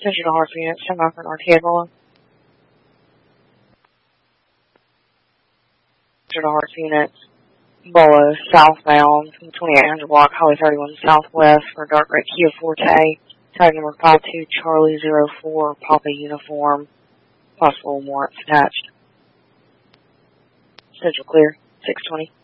Central to Hartsville units, stand by for an RTA roll. Central to Hartsville units, Bolo southbound from 2800 block, Highway 31 southwest for dark red Kia Forte, tag number 52 Charlie 04, Papa uniform, possible warrants attached. Central clear, 620.